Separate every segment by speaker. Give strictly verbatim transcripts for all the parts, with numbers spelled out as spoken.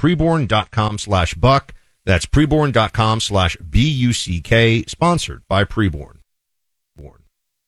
Speaker 1: preborn.com slash buck. That's preborn.com slash B U C K, sponsored by Preborn. Born.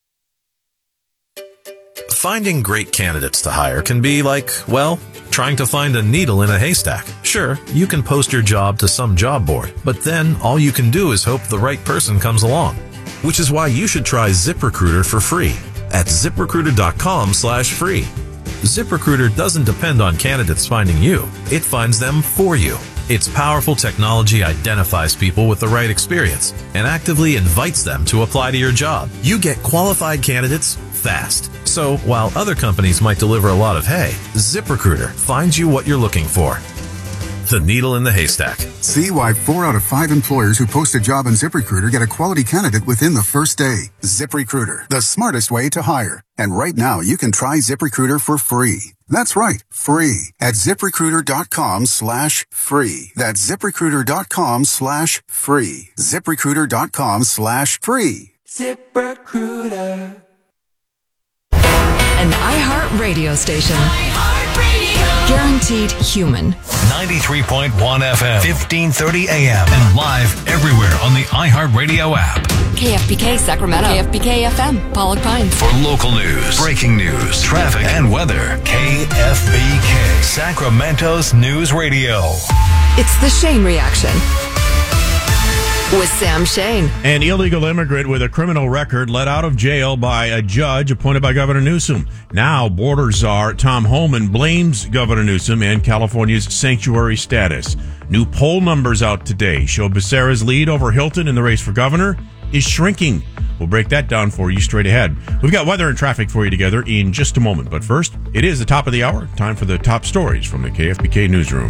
Speaker 2: Finding great candidates to hire can be like, well, trying to find a needle in a haystack. Sure, you can post your job to some job board, but then all you can do is hope the right person comes along. Which is why you should try ZipRecruiter for free at ZipRecruiter.com slash free. ZipRecruiter doesn't depend on candidates finding you. It finds them for you. Its powerful technology identifies people with the right experience and actively invites them to apply to your job. You get qualified candidates fast. So while other companies might deliver a lot of hay, ZipRecruiter finds you what you're looking for. The needle in the haystack.
Speaker 3: See why four out of five employers who post a job on ZipRecruiter get a quality candidate within the first day. ZipRecruiter, the smartest way to hire. And right now, you can try ZipRecruiter for free. That's right, free at ZipRecruiter.com slash free. That's ZipRecruiter.com slash free. ZipRecruiter.com slash free.
Speaker 4: ZipRecruiter.
Speaker 5: An iHeart radio station. iHeart Radio. Guaranteed human.
Speaker 6: ninety-three point one F M, fifteen thirty A M, and live everywhere on the iHeart Radio app.
Speaker 5: K F B K Sacramento. K F B K F M, Pollock Pines.
Speaker 6: For local news, breaking news, traffic, and weather, K F B K, Sacramento's news radio.
Speaker 5: It's the Shane Reaction with Sam Shane.
Speaker 7: An illegal immigrant with a criminal record let out of jail by a judge appointed by Governor Newsom. Now, border czar Tom Homan blames Governor Newsom and California's sanctuary status. New poll numbers out today show Becerra's lead over Hilton in the race for governor is shrinking. We'll break that down for you straight ahead. We've got weather and traffic for you together in just a moment. But first, it is the top of the hour. Time for the top stories from the K F B K newsroom.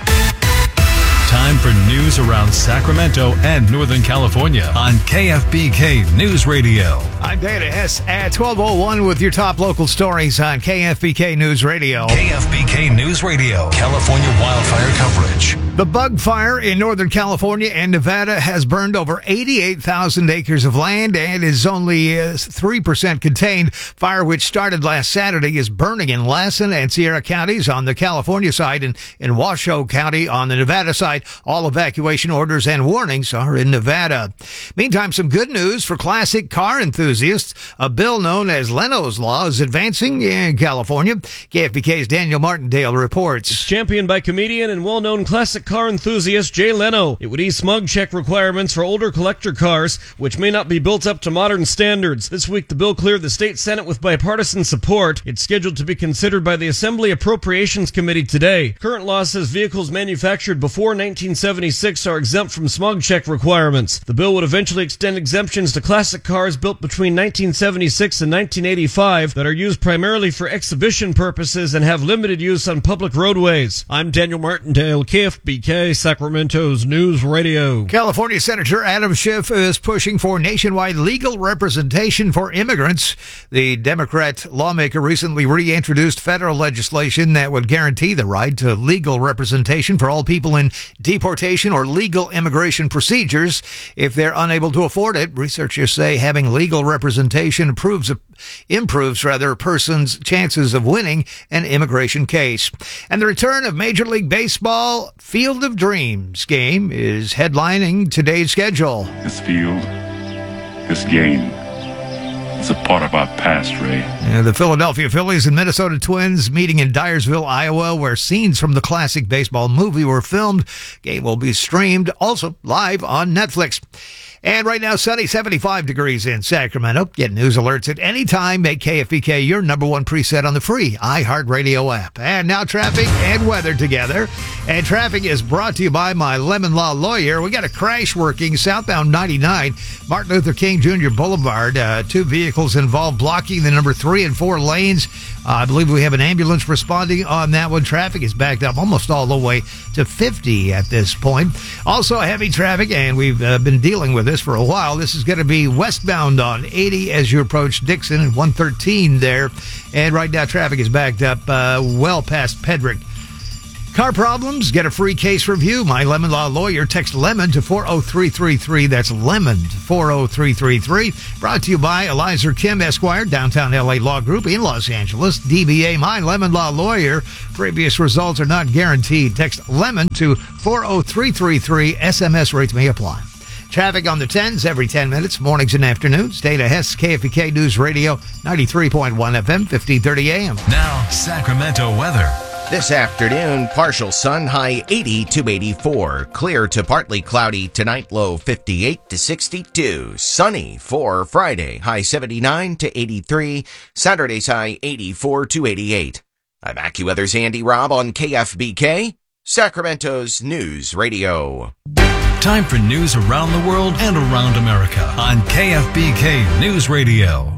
Speaker 6: Time for news around Sacramento and Northern California on K F B K News Radio.
Speaker 8: I'm Dana S. at twelve oh one with your top local stories on K F B K News Radio.
Speaker 6: K F B K News Radio, California wildfire coverage.
Speaker 8: The bug fire in Northern California and Nevada has burned over eighty-eight thousand acres of land and is only uh, three percent contained. Fire, which started last Saturday, is burning in Lassen and Sierra counties on the California side and in Washoe County on the Nevada side. All evacuation orders and warnings are in Nevada. Meantime, some good news for classic car enthusiasts. A bill known as Leno's Law is advancing in California. K F B K's Daniel Martindale reports.
Speaker 9: It's championed by comedian and well-known classic car enthusiast Jay Leno. It would ease smog check requirements for older collector cars, which may not be built up to modern standards. This week, the bill cleared the state Senate with bipartisan support. It's scheduled to be considered by the Assembly Appropriations Committee today. Current law says vehicles manufactured before nineteen seventy-six are exempt from smog check requirements. The bill would eventually extend exemptions to classic cars built between nineteen seventy-six and nineteen eighty-five that are used primarily for exhibition purposes and have limited use on public roadways. I'm Daniel Martindale, K F B K, Sacramento's News Radio.
Speaker 8: California Senator Adam Schiff is pushing for nationwide legal representation for immigrants. The Democrat lawmaker recently reintroduced federal legislation that would guarantee the right to legal representation for all people in deportation or legal immigration procedures. If they're unable to afford it, researchers say having legal representation improves, improves rather, a person's chances of winning an immigration case. And the return of Major League Baseball Field of Dreams game is headlining today's schedule.
Speaker 10: This field, this game, it's a part of our past, Ray.
Speaker 8: And the Philadelphia Phillies and Minnesota Twins meeting in Dyersville, Iowa, where scenes from the classic baseball movie were filmed. Game will be streamed also live on Netflix. And right now, sunny, seventy-five degrees in Sacramento. Get news alerts at any time. Make K F B K your number one preset on the free iHeartRadio app. And now traffic and weather together. And traffic is brought to you by my Lemon Law lawyer. We got a crash working southbound ninety-nine, Martin Luther King Junior Boulevard. Uh, two vehicles involved blocking the number three and four lanes. Uh, I believe we have an ambulance responding on that one. Traffic is backed up almost all the way to fifty at this point. Also heavy traffic, and we've uh, been dealing with this for a while. This is going to be westbound on eighty as you approach Dixon and one thirteen there. And right now traffic is backed up uh, well past Pedrick. Car problems? Get a free case review. My Lemon Law Lawyer. Text LEMON to four oh three three three. That's LEMON to four oh three three three. Brought to you by Eliza Kim Esquire, Downtown L A Law Group in Los Angeles. D B A, My Lemon Law Lawyer. Previous results are not guaranteed. Text LEMON to four oh three three three. S M S rates may apply. Traffic on the tens every ten minutes, mornings and afternoons. Dana Hess, K F B K News Radio, ninety-three point one F M, fifteen thirty A M.
Speaker 6: Now, Sacramento weather.
Speaker 11: This afternoon, partial sun, high eighty to eighty-four. Clear to partly cloudy tonight, low fifty-eight to sixty-two. Sunny for Friday, high seventy-nine to eighty-three. Saturday's high eighty-four to eighty-eight. I'm AccuWeather's Andy Robb on K F B K, Sacramento's News Radio.
Speaker 6: Time for news around the world and around America on K F B K News Radio.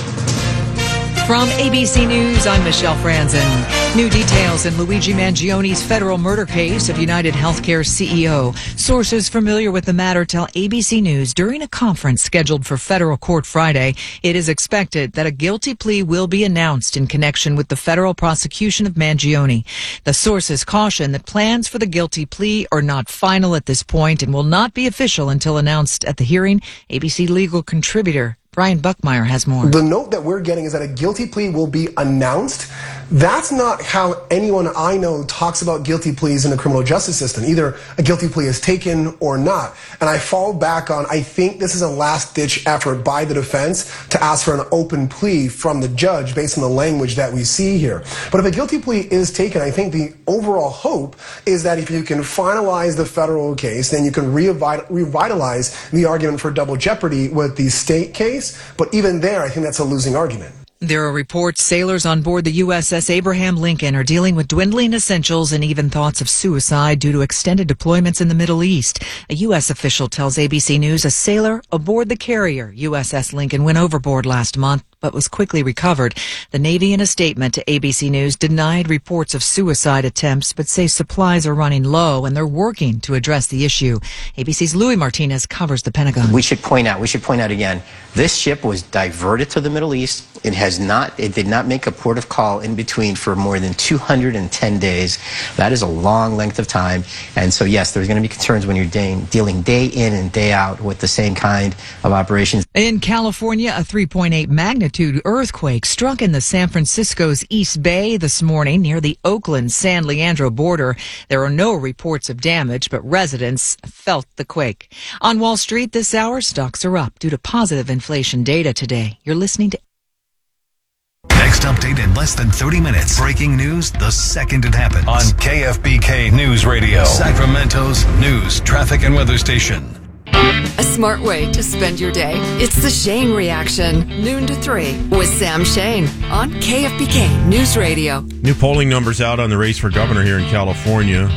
Speaker 12: From A B C News, I'm Michelle Franzen. New details in Luigi Mangioni's federal murder case of United Healthcare C E O. Sources familiar with the matter tell A B C News during a conference scheduled for federal court Friday, it is expected that a guilty plea will be announced in connection with the federal prosecution of Mangioni. The sources caution that plans for the guilty plea are not final at this point and will not be official until announced at the hearing. A B C legal contributor Brian Buckmeyer has more.
Speaker 13: The note that we're getting is that a guilty plea will be announced. That's not how anyone I know talks about guilty pleas in the criminal justice system. Either a guilty plea is taken or not. And I fall back on, I think this is a last-ditch effort by the defense to ask for an open plea from the judge based on the language that we see here. But if a guilty plea is taken, I think the overall hope is that if you can finalize the federal case, then you can revitalize the argument for double jeopardy with the state case. But even there, I think that's a losing argument.
Speaker 12: There are reports sailors on board the U S S Abraham Lincoln are dealing with dwindling essentials and even thoughts of suicide due to extended deployments in the Middle East. A U S official tells A B C News a sailor aboard the carrier U S S Lincoln went overboard last month, but was quickly recovered. The Navy, in a statement to A B C News, denied reports of suicide attempts, but say supplies are running low and they're working to address the issue. A B C's Louis Martinez covers the Pentagon.
Speaker 14: We should point out, we should point out again, this ship was diverted to the Middle East. It has not, it did not make a port of call in between for more than two hundred ten days. That is a long length of time. And so, yes, there's going to be concerns when you're de- dealing day in and day out with the same kind of operations.
Speaker 12: In California, a three point eight magnitude earthquake struck in the San Francisco's East Bay this morning near the Oakland-San Leandro border. There are no reports of damage, but residents felt the quake. On Wall Street this hour, stocks are up due to positive inflation data today. You're listening to
Speaker 6: Next update in less than thirty minutes. Breaking news the second it happens. On K F B K News Radio, Sacramento's news, traffic, and weather station.
Speaker 5: A smart way to spend your day. It's the Shane Reaction, noon to three, with Sam Shane on K F B K News Radio.
Speaker 7: New polling numbers out on the race for governor here in California,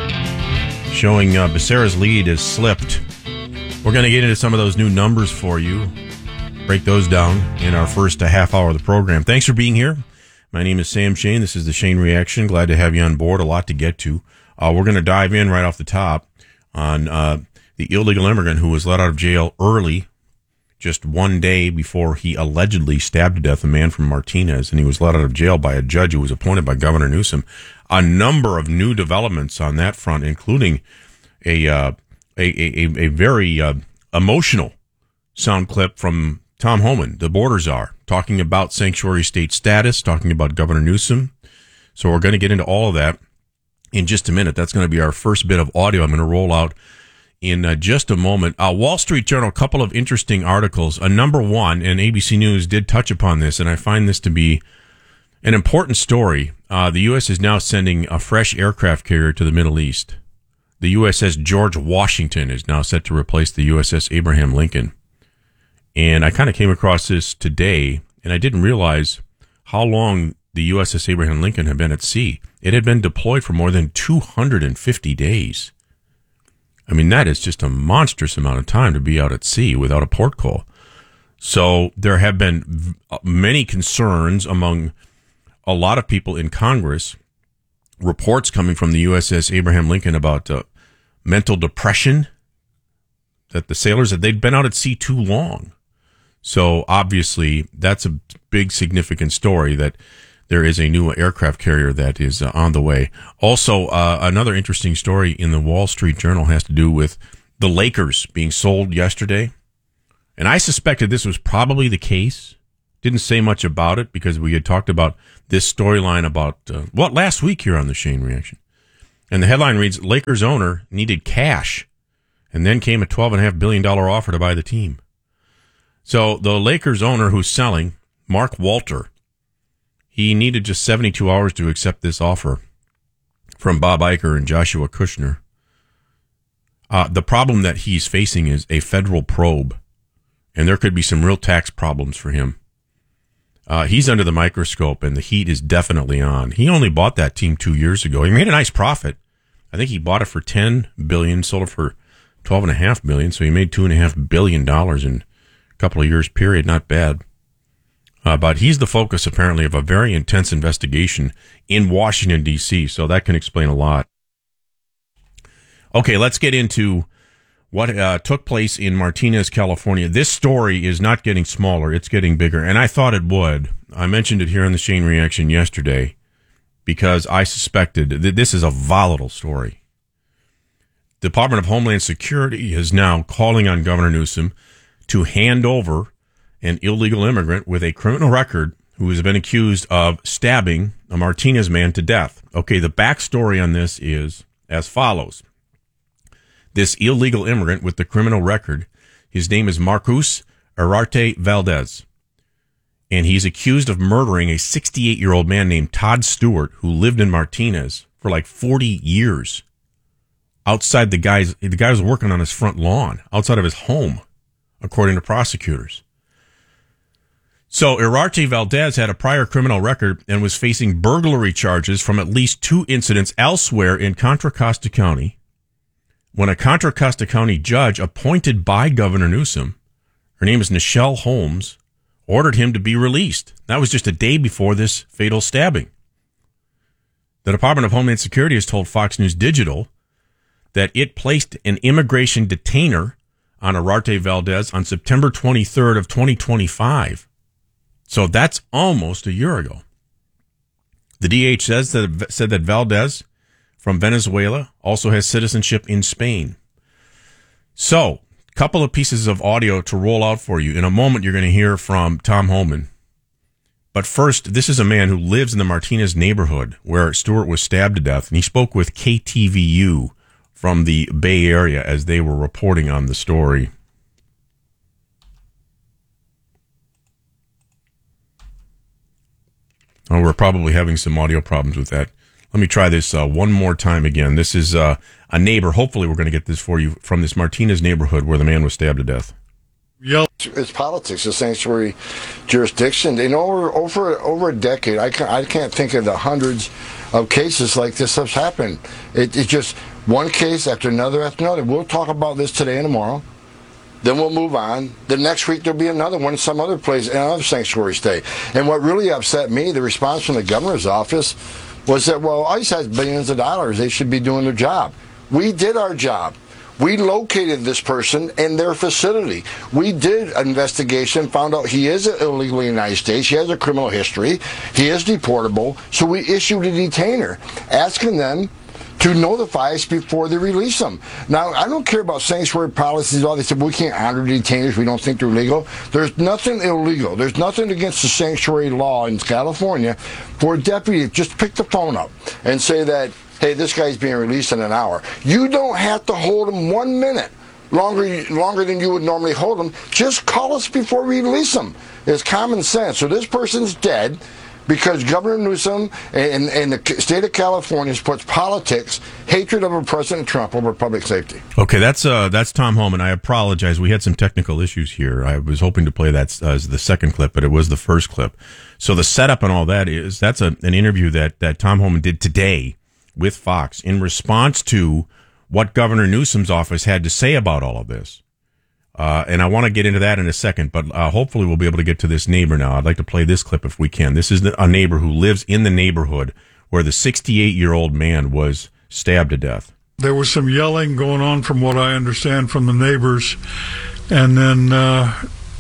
Speaker 7: showing uh, Becerra's lead has slipped. We're going to get into some of those new numbers for you, break those down in our first uh, half hour of the program. Thanks for being here. My name is Sam Shane. This is the Shane Reaction. Glad to have you on board. A lot to get to. Uh, we're going to dive in right off the top on uh, the illegal immigrant who was let out of jail early, just one day before he allegedly stabbed to death a man from Martinez, and he was let out of jail by a judge who was appointed by Governor Newsom. A number of new developments on that front, including a uh, a, a, a very uh, emotional sound clip from Tom Homan, the border czar, talking about sanctuary state status, talking about Governor Newsom. So we're going to get into all of that in just a minute. That's going to be our first bit of audio I'm going to roll out in uh, just a moment. Uh, Wall Street Journal, a couple of interesting articles. Uh, number one, and A B C News did touch upon this, and I find this to be an important story. Uh, the U S is now sending a fresh aircraft carrier to the Middle East. The U S S George Washington is now set to replace the U S S Abraham Lincoln. And I kind of came across this today, and I didn't realize how long the U S S Abraham Lincoln had been at sea. It had been deployed for more than two hundred fifty days. I mean, that is just a monstrous amount of time to be out at sea without a port call. So there have been v- many concerns among a lot of people in Congress, reports coming from the U S S Abraham Lincoln about uh, mental depression, that the sailors, that they'd been out at sea too long. So obviously that's a big significant story, that there is a new aircraft carrier that is uh, on the way. Also, uh, another interesting story in the Wall Street Journal has to do with the Lakers being sold yesterday. And I suspected this was probably the case. Didn't say much about it because we had talked about this storyline about, uh, what, last week here on the Shane Reaction. And the headline reads, Lakers owner needed cash. And then came a twelve point five billion dollars offer to buy the team. So the Lakers owner who's selling, Mark Walter, he needed just seventy-two hours to accept this offer from Bob Iger and Joshua Kushner. Uh, the problem that he's facing is a federal probe. And there could be some real tax problems for him. Uh, he's under the microscope, and the heat is definitely on. He only bought that team two years ago. He made a nice profit. I think he bought it for ten billion dollars, sold it for twelve point five billion dollars, so he made two point five billion dollars in a couple of years period. Not bad. Uh, but he's the focus, apparently, of a very intense investigation in Washington, D C, so that can explain a lot. Okay, let's get into what uh, took place in Martinez, California. This story is not getting smaller. It's getting bigger, and I thought it would. I mentioned it here on the Shane Reaction yesterday because I suspected that this is a volatile story. Department of Homeland Security is now calling on Governor Newsom to hand over an illegal immigrant with a criminal record who has been accused of stabbing a Martinez man to death. Okay, the backstory on this is as follows. This illegal immigrant with the criminal record, his name is Marcus Ararte Valdez, and he's accused of murdering a sixty-eight-year-old man named Todd Stewart who lived in Martinez for like forty years. Outside the guy's, the guy was working on his front lawn, outside of his home, according to prosecutors. So Ararte Valdez had a prior criminal record and was facing burglary charges from at least two incidents elsewhere in Contra Costa County, when a Contra Costa County judge appointed by Governor Newsom, her name is Nichelle Holmes, ordered him to be released. That was just a day before this fatal stabbing. The Department of Homeland Security has told Fox News Digital that it placed an immigration detainer on Ararte Valdez on September twenty-third of twenty twenty-five. So that's almost a year ago. The D H says that, said that Valdez from Venezuela also has citizenship in Spain. So, a couple of pieces of audio to roll out for you. In a moment, you're going to hear from Tom Homan. But first, this is a man who lives in the Martinez neighborhood where Stewart was stabbed to death, and he spoke with K T V U from the Bay Area as they were reporting on the story. Oh, we're probably having some audio problems with that. Let me try this uh, one more time again. This is uh, a neighbor. Hopefully we're going to get this for you from this Martinez neighborhood where the man was stabbed to death.
Speaker 15: Yep. It's politics, a sanctuary jurisdiction. In over over over a decade, I can't, I can't think of the hundreds of cases like this that's happened. It, it's just one case after another after another. We'll talk about this today and tomorrow. Then we'll move on. The next week there'll be another one in some other place, in another sanctuary state. And what really upset me, the response from the governor's office, was that, well, ICE has billions of dollars. They should be doing their job. We did our job. We located this person in their facility. We did an investigation, found out he is illegally in the United States. He has a criminal history. He is deportable. So we issued a detainer, asking them to notify us before they release them. Now, I don't care about sanctuary policies. All they said, we can't honor detainers. We don't think they're legal. There's nothing illegal. There's nothing against the sanctuary law in California for a deputy to just pick the phone up and say that, hey, this guy's being released in an hour. You don't have to hold him one minute longer longer than you would normally hold him. Just call us before we release him. It's common sense. So this person's dead because Governor Newsom and, and the state of California puts politics, hatred of President Trump over public safety.
Speaker 7: Okay, that's uh, that's Tom Homan. I apologize. We had some technical issues here. I was hoping to play that uh, as the second clip, but it was the first clip. So the setup and all that is, that's a, an interview that, that Tom Homan did today with Fox in response to what Governor Newsom's office had to say about all of this. Uh, and I want to get into that in a second, but uh, hopefully we'll be able to get to this neighbor now. I'd like to play this clip if we can. This is a neighbor who lives in the neighborhood where the sixty-eight-year-old man was stabbed to death.
Speaker 16: There was some yelling going on from what I understand from the neighbors, and then uh,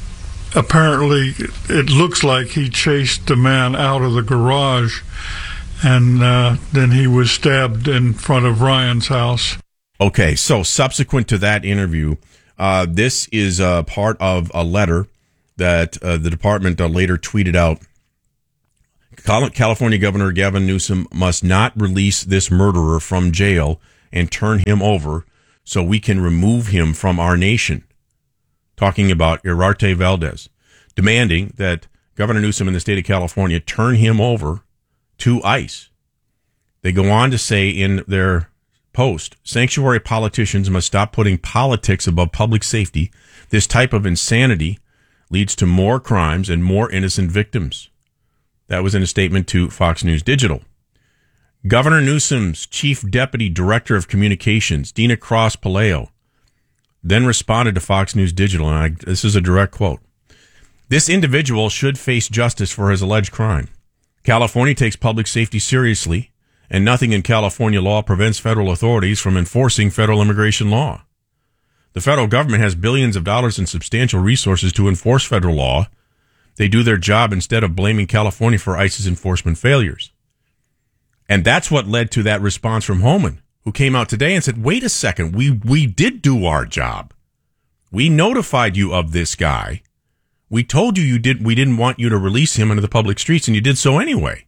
Speaker 16: apparently it looks like he chased the man out of the garage, and uh, then he was stabbed in front of Ryan's house.
Speaker 7: Okay, so subsequent to that interview, uh, this is a part of a letter that uh, the department uh, later tweeted out. California Governor Gavin Newsom must not release this murderer from jail and turn him over so we can remove him from our nation. Talking about Uriarte Valdez, demanding that Governor Newsom in the state of California turn him over to ICE. They go on to say in their post, sanctuary politicians must stop putting politics above public safety. This type of insanity leads to more crimes and more innocent victims. That was in a statement to Fox News Digital. Governor Newsom's chief deputy director of communications, Dina Cross-Palaio, then responded to Fox News Digital, and I, this is a direct quote. This individual should face justice for his alleged crime. California takes public safety seriously, and nothing in California law prevents federal authorities from enforcing federal immigration law. The federal government has billions of dollars in substantial resources to enforce federal law. They do their job instead of blaming California for ICE's enforcement failures. And that's what led to that response from Homan, who came out today and said, wait a second, we, we did do our job. We notified you of this guy. We told you you did, we didn't want you to release him into the public streets, and you did so anyway.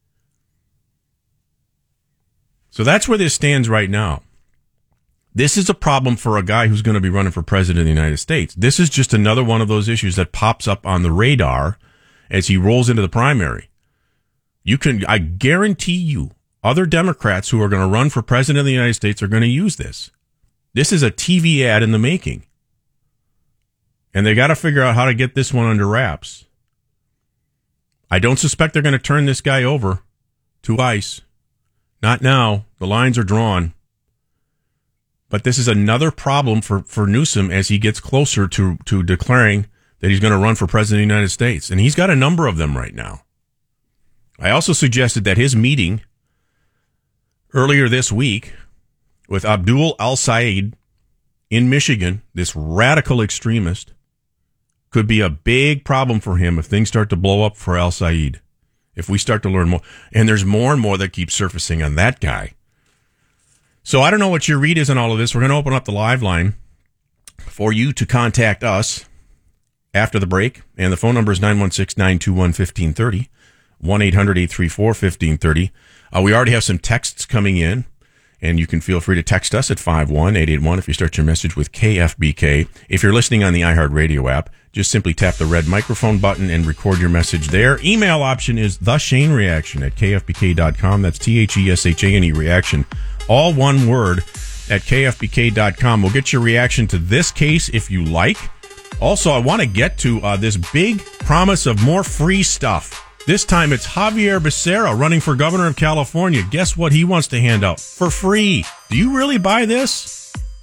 Speaker 7: So that's where this stands right now. This is a problem for a guy who's going to be running for president of the United States. This is just another one of those issues that pops up on the radar as he rolls into the primary. You can, I guarantee you, other Democrats who are going to run for president of the United States are going to use this. This is a T V ad in the making. And they got to figure out how to get this one under wraps. I don't suspect they're going to turn this guy over to ICE. Not now. The lines are drawn. But this is another problem for, for Newsom as he gets closer to, to declaring that he's going to run for president of the United States. And he's got a number of them right now. I also suggested that his meeting earlier this week with Abdul al-Sayed in Michigan, this radical extremist, could be a big problem for him if things start to blow up for al-Sayed. If we start to learn more. And there's more and more that keep surfacing on that guy. So I don't know what your read is on all of this. We're going to open up the live line for you to contact us after the break. And the phone number is nine one six, nine two one, one five three zero, one eight hundred, eight three four, one five three zero. Uh, we already have some texts coming in, and you can feel free to text us at five one eight eight one if you start your message with K F B K. If you're listening on the iHeartRadio app, just simply tap the red microphone button and record your message there. Email option is The Shane Reaction at K F B K dot com. That's T H E S H A N E reaction. All one word at K F B K dot com. We'll get your reaction to this case if you like. Also, I want to get to uh, this big promise of more free stuff. This time it's Javier Becerra running for governor of California. Guess what he wants to hand out for free? Do you really buy this?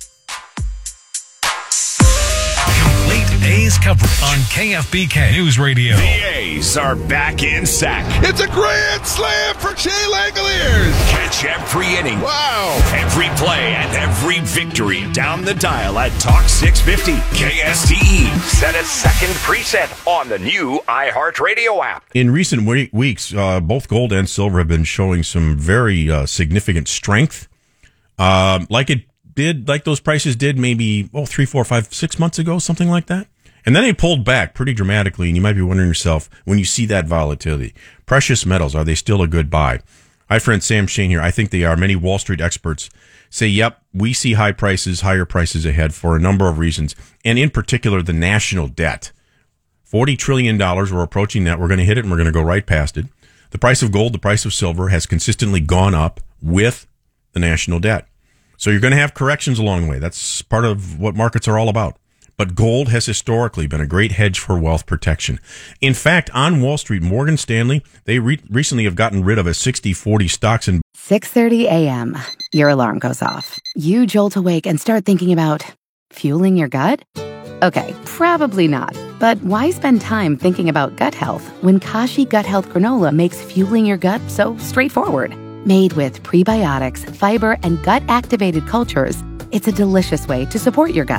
Speaker 6: Complete A's coverage on K F B K News Radio.
Speaker 17: The A's are back in sack.
Speaker 18: It's a grand slam for Shea Langoliers.
Speaker 17: Catch every inning.
Speaker 18: Wow.
Speaker 17: Every play and every victory down the dial at Talk six fifty K S T E. Set a second preset on the new iHeartRadio app.
Speaker 7: In recent we- weeks, uh, both gold and silver have been showing some very uh, significant strength. Um, like it did, like those prices did maybe, oh, three, four, five, six months ago, something like that. And then they pulled back pretty dramatically, and you might be wondering yourself, when you see that volatility, precious metals, are they still a good buy? Hi, friend Sam Shane here. I think they are. Many Wall Street experts say, yep, we see high prices, higher prices ahead for a number of reasons, and in particular, the national debt. forty trillion dollars, we're approaching that. We're going to hit it, and we're going to go right past it. The price of gold, the price of silver has consistently gone up with the national debt. So you're going to have corrections along the way. That's part of what markets are all about. But gold has historically been a great hedge for wealth protection. In fact, on Wall Street, Morgan Stanley, they re- recently have gotten rid of a sixty forty stocks and
Speaker 19: six thirty a.m. Your alarm goes off. You jolt awake and start thinking about fueling your gut? Okay, probably not. But why spend time thinking about gut health when Kashi Gut Health Granola makes fueling your gut so straightforward? Made with prebiotics, fiber, and gut-activated cultures, it's a delicious way to support your gut.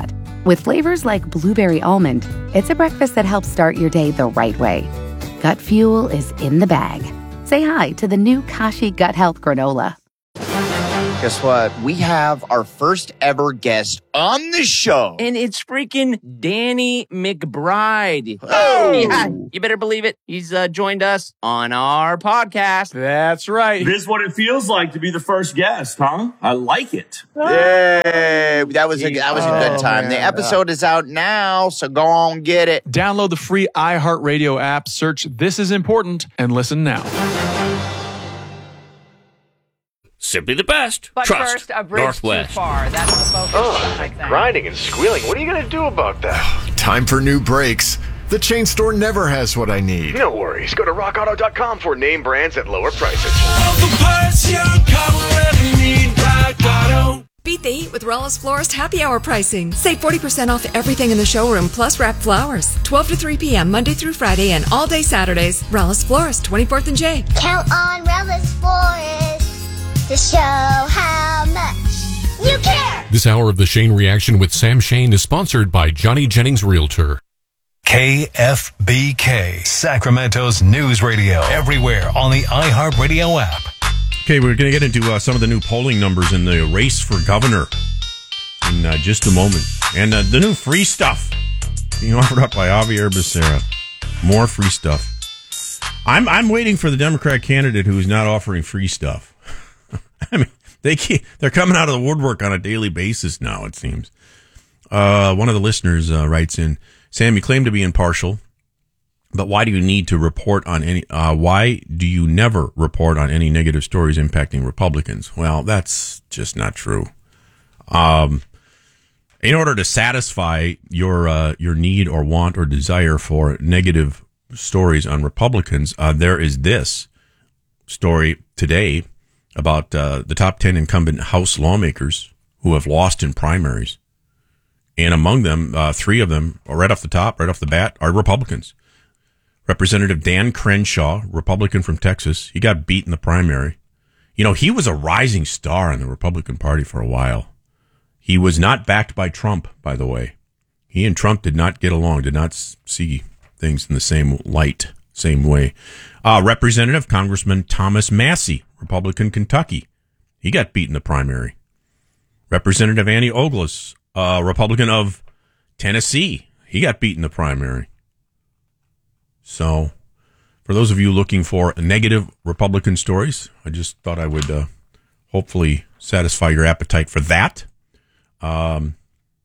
Speaker 19: With flavors like blueberry almond, it's a breakfast that helps start your day the right way. Gut Fuel is in the bag. Say hi to the new Kashi Gut Health Granola.
Speaker 20: Guess what? We have our first ever guest on the show.
Speaker 21: And it's freaking Danny McBride.
Speaker 20: Oh!
Speaker 21: Yeah, you better believe it. He's uh, joined us on our podcast.
Speaker 22: That's right. This is what it feels like to be the first guest, huh? I like it.
Speaker 20: Yay! That was a, that was a good
Speaker 22: Oh,
Speaker 20: time.
Speaker 22: man.
Speaker 20: The episode is out now, so go on get it.
Speaker 23: Download the free iHeartRadio app, search This Is Important, and listen now.
Speaker 24: Simply the best.
Speaker 25: But
Speaker 24: Trust
Speaker 25: first, a bridge
Speaker 24: Northwest.
Speaker 25: too far. That's the focus.
Speaker 26: Oh, grinding and squealing. What are you going to do about that?
Speaker 27: Time for new brakes. The chain store never has what I need.
Speaker 26: No worries. Go to rock auto dot com for name brands at lower prices.
Speaker 4: All the parts your car will ever need. Rock Auto.
Speaker 5: Beat the heat with Relish Florist Happy Hour pricing. Save forty percent off everything in the showroom, plus wrapped flowers. twelve to three p.m. Monday through Friday and all day Saturdays. Relish Florist, twenty-fourth and J.
Speaker 28: Count on Relish Florist to show how much you care.
Speaker 29: This hour of the Shane Reaction with Sam Shane is sponsored by Johnny Jennings Realtor.
Speaker 6: K F B K, Sacramento's news radio. Everywhere on the iHeartRadio app.
Speaker 7: Okay, we're going to get into uh, some of the new polling numbers in the race for governor in uh, just a moment. And uh, the new free stuff being offered up by Javier Becerra. More free stuff. I'm I'm waiting for the Democrat candidate who is not offering free stuff. I mean, they keep, they're coming out of the woodwork on a daily basis now, it seems. Uh, one of the listeners uh, writes in, Sam, you claim to be impartial, but why do you need to report on any, uh, why do you never report on any negative stories impacting Republicans? Well, that's just not true. Um, in order to satisfy your, uh, your need or want or desire for negative stories on Republicans, uh, there is this story today about uh, the top ten incumbent House lawmakers who have lost in primaries. And among them, uh, three of them, right off the top, right off the bat, are Republicans. Representative Dan Crenshaw, Republican from Texas, he got beat in the primary. You know, he was a rising star in the Republican Party for a while. He was not backed by Trump, by the way. He and Trump did not get along, did not see things in the same light, same way. Uh, Representative Congressman Thomas Massey, Republican, Kentucky. He got beat in the primary. Representative Annie Ogles, uh, Republican of Tennessee. He got beat in the primary. So, for those of you looking for negative Republican stories, I just thought I would uh, hopefully satisfy your appetite for that. Um,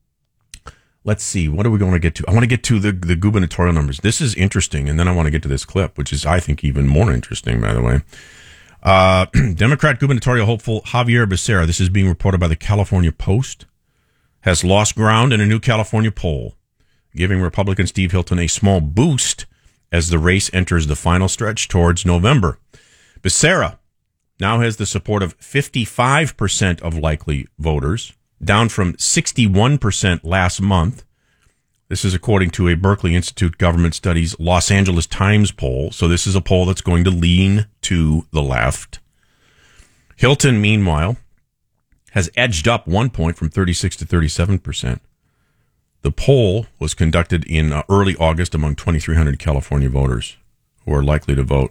Speaker 7: let's see. What are we going to get to? I want to get to the, the gubernatorial numbers. This is interesting, and then I want to get to this clip, which is, I think, even more interesting, by the way. Uh, Democrat gubernatorial hopeful Javier Becerra, this is being reported by the California Post, has lost ground in a new California poll, giving Republican Steve Hilton a small boost as the race enters the final stretch towards November. Becerra now has the support of fifty-five percent of likely voters, down from sixty-one percent last month. This is according to a Berkeley Institute Government Studies Los Angeles Times poll. So this is a poll that's going to lean to the left. Hilton, meanwhile, has edged up one point from thirty-six to thirty-seven percent. The poll was conducted in uh, early August among twenty-three hundred California voters who are likely to vote.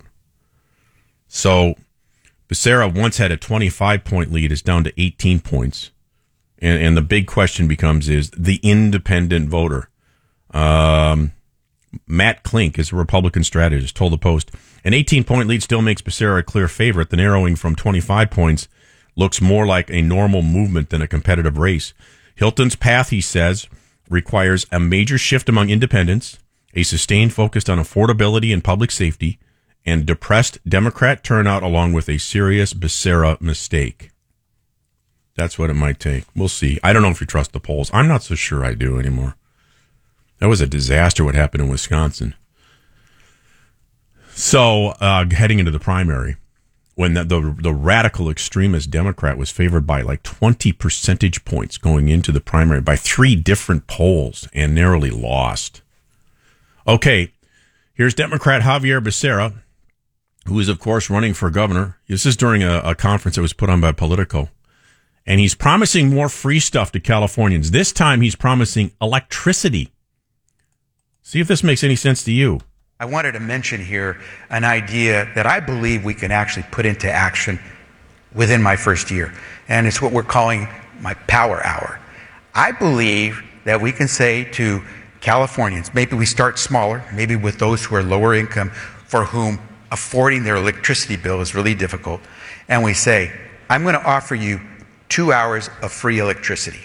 Speaker 7: So Becerra once had a twenty-five point lead. It's down to eighteen points. And, and the big question becomes is the independent voter. Um, Matt Klink is a Republican strategist, told the Post, an eighteen point lead still makes Becerra a clear favorite. The narrowing from twenty-five points looks more like a normal movement than a competitive race. Hilton's path, he says, requires a major shift among independents, a sustained focus on affordability and public safety, and depressed Democrat turnout along with a serious Becerra mistake. That's what it might take. We'll see. I don't know if you trust the polls. I'm not so sure I do anymore. That was a disaster what happened in Wisconsin. So, uh, heading into the primary, when the, the the radical extremist Democrat was favored by like twenty percentage points going into the primary by three different polls and narrowly lost. Okay, here's Democrat Javier Becerra, who is, of course, running for governor. This is during a, a conference that was put on by Politico. And he's promising more free stuff to Californians. This time he's promising electricity. See if this makes any sense to you.
Speaker 1: I wanted to mention here an idea that I believe we can actually put into action within my first year. And it's what we're calling my power hour. I believe that we can say to Californians, maybe we start smaller, maybe with those who are lower income, for whom affording their electricity bill is really difficult. And we say, I'm going to offer you two hours of free electricity.